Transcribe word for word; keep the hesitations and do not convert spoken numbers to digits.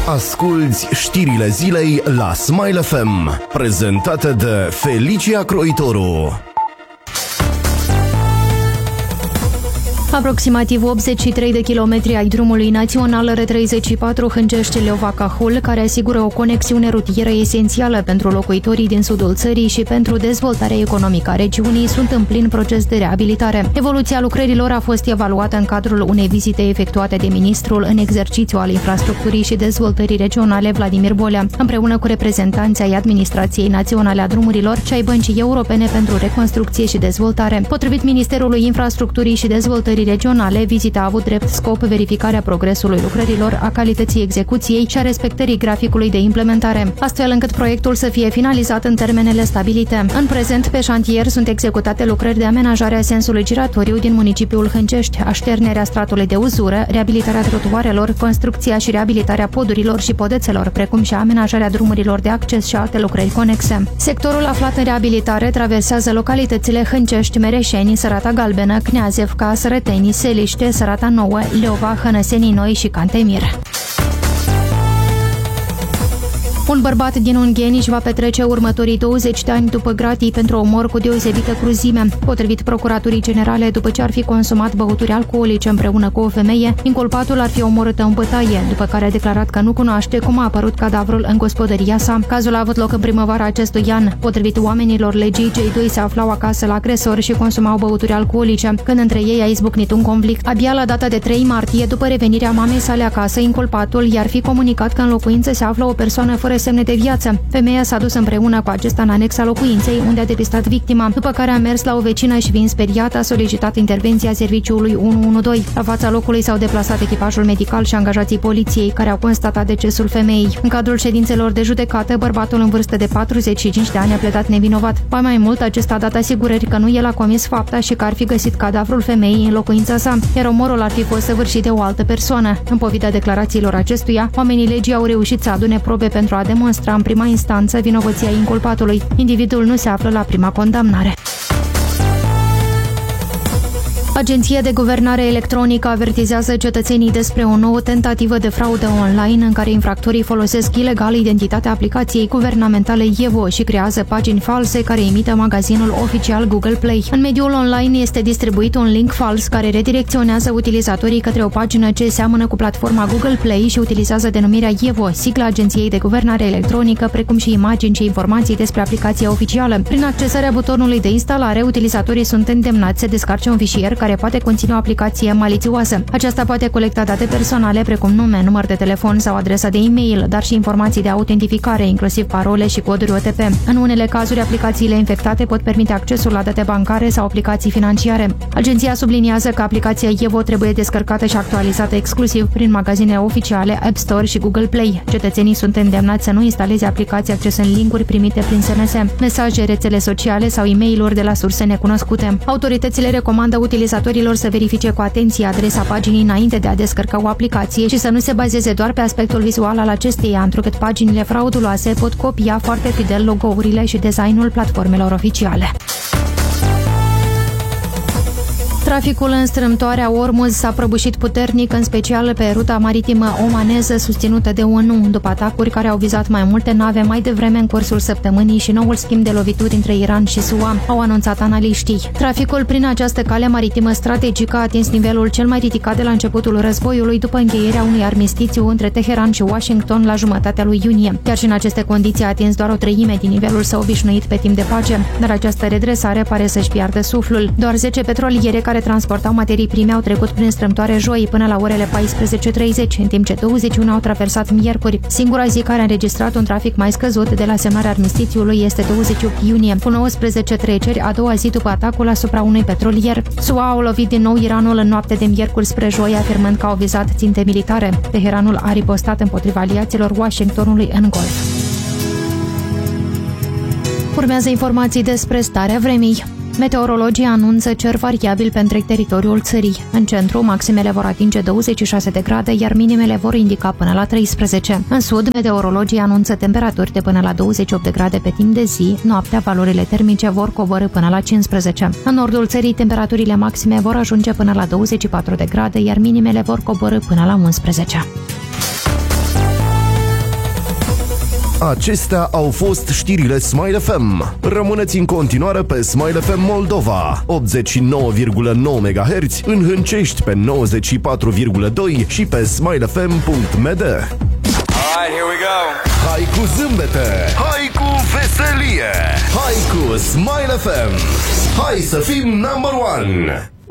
Asculți știrile zilei la Smile F M, prezentate de Felicia Croitoru. Aproximativ optzeci și trei de kilometri ai drumului național R treizeci și patru Hâncești-Leova-Cahul, care asigură o conexiune rutieră esențială pentru locuitorii din sudul țării și pentru dezvoltarea economică a regiunii, sunt în plin proces de reabilitare. Evoluția lucrărilor a fost evaluată în cadrul unei vizite efectuate de ministrul în exercițiu al infrastructurii și dezvoltării regionale Vladimir Bolea, împreună cu reprezentanții ai Administrației Naționale a Drumurilor și ai Băncii Europene pentru Reconstrucție și Dezvoltare. Potrivit Ministerului Infrastructurii și Dezvoltării regionale, vizita a avut drept scop verificarea progresului lucrărilor, a calității execuției și a respectării graficului de implementare, astfel încât proiectul să fie finalizat în termenele stabilite. În prezent, pe șantier sunt executate lucrări de amenajare a sensului giratoriu din municipiul Hâncești, așternerea stratului de uzură, reabilitarea trotuarelor, construcția și reabilitarea podurilor și podețelor, precum și amenajarea drumurilor de acces și alte lucrări conexe. Sectorul aflat în reabilitare traversează localitățile Hâncești, Mereșeni, Sărata Galbenă, Cneazevca, Sărăteni, Seliște, Sărata Nouă, Leova, Hănăsenii Noi și Cantemir. Un bărbat din Ungheni își va petrece următorii douăzeci de ani după gratii pentru omor cu deosebită cruzime. Potrivit Procuraturii Generale, după ce ar fi consumat băuturi alcoolice împreună cu o femeie, inculpatul ar fi omorât în bătaie, după care a declarat că nu cunoaște cum a apărut cadavrul în gospodăria sa. Cazul a avut loc în primăvara acestui an. Potrivit oamenilor legii, cei doi se aflau acasă la agresor și consumau băuturi alcoolice, când între ei a izbucnit un conflict. Abia la data de trei martie, după revenirea mamei sale acasă, inculpatul i-ar fi comunicat că în locuință se află o persoană fără semne de viață. Femeia s-a dus împreună cu acesta în anexa locuinței, unde a depistat victima, după care a mers la o vecină și, fiind speriată, a solicitat intervenția serviciului unu unu doi. La fața locului s-au deplasat echipajul medical și angajații poliției, care au constatat decesul femeii. În cadrul ședințelor de judecată, bărbatul în vârstă de patruzeci și cinci de ani a pledat nevinovat. Mai mai mult, acesta a dat asigurări că nu el a comis fapta și că ar fi găsit cadavrul femeii în locuința sa, iar omorul ar fi fost săvârșit de o altă persoană. În pofida declarațiilor acestuia, oamenii legii au reușit să adune probe pentru a demonstra în prima instanță vinovăția inculpatului. Individul nu se află la prima condamnare. Agenția de Guvernare Electronică avertizează cetățenii despre o nouă tentativă de fraudă online în care infractorii folosesc ilegal identitatea aplicației guvernamentale Evo și creează pagini false care imită magazinul oficial Google Play. În mediul online este distribuit un link fals care redirecționează utilizatorii către o pagină ce seamănă cu platforma Google Play și utilizează denumirea Evo, sigla Agenției de Guvernare Electronică, precum și imagini și informații despre aplicația oficială. Prin accesarea butonului de instalare, utilizatorii sunt îndemnați să descarce un fișier care poate conține o aplicație malițioasă. Aceasta poate colecta date personale precum nume, număr de telefon sau adresa de e-mail, dar și informații de autentificare, inclusiv parole și coduri O T P. În unele cazuri, aplicațiile infectate pot permite accesul la date bancare sau aplicații financiare. Agenția subliniază că aplicația Evo trebuie descărcată și actualizată exclusiv prin magazine oficiale, App Store și Google Play. Cetățenii sunt îndemnați să nu instaleze aplicații accesând linkuri primite prin S M S, mesaje, rețele sociale sau e-mail-uri de la surse necunoscute. Autoritățile recomandă utilizatorilor să verifice cu atenție adresa paginii înainte de a descărca o aplicație și să nu se bazeze doar pe aspectul vizual al acesteia, întrucât paginile frauduloase pot copia foarte fidel logourile și designul platformelor oficiale. Traficul în strâmtoarea Ormuz s-a prăbușit puternic, în special pe ruta maritimă omaneză susținută de O N U, după atacuri care au vizat mai multe nave mai devreme în cursul săptămânii și noul schimb de lovituri între Iran și S U A, au anunțat analiștii. Traficul prin această cale maritimă strategică a atins nivelul cel mai ridicat de la începutul războiului, după încheierea unui armistițiu între Teheran și Washington la jumătatea lui iunie. Chiar și în aceste condiții a atins doar o treime din nivelul său obișnuit pe timp de pace, dar această redresare pare să-și piardă suflul. Doar zece petroliere care transportau materii prime au trecut prin strâmtoare joi până la orele paisprezece treizeci, în timp ce douăzeci și unu au traversat miercuri. Singura zi care a înregistrat un trafic mai scăzut de la semnarea armistițiului este douăzeci și opt iunie, cu nouăsprezece treceri a doua zi după atacul asupra unui petrolier. S U A au lovit din nou Iranul în noapte de miercuri spre joi, afirmând că au vizat ținte militare. Teheranul a ripostat împotriva aliaților Washingtonului în Golf. Urmează informații despre starea vremii. Meteorologii anunță cer variabil pe întreg teritoriul țării. În centru, maximele vor atinge douăzeci și șase de grade, iar minimele vor indica până la treisprezece. În sud, meteorologii anunță temperaturi de până la douăzeci și opt de grade pe timp de zi, noaptea valorile termice vor coborî până la cincisprezece. În nordul țării, temperaturile maxime vor ajunge până la douăzeci și patru de grade, iar minimele vor coborî până la unsprezece. Acestea au fost știrile Smile F M. Rămâneți în continuare pe Smile F M Moldova, optzeci și nouă virgulă nouă MHz, în Hâncești pe nouăzeci și patru virgulă doi și pe smile f m punct m d. Alright, here we go. Hai cu zâmbete, hai cu veselie, hai cu Smile F M. Hai să fim number one.